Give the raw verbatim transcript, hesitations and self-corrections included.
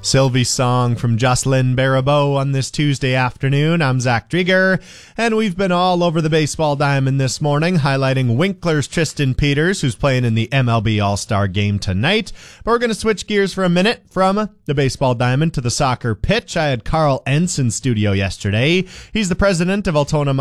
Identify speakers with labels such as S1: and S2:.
S1: Sylvie song from Jocelyn Baribeau on this Tuesday afternoon. I'm Zach Drieger, and we've been all over the baseball diamond this morning, highlighting Winkler's Tristan Peters, who's playing in the M L B All-Star Game tonight. But we're going to switch gears for a minute from the baseball diamond to the soccer pitch. I had Carl Entz in studio yesterday. He's the president of Altona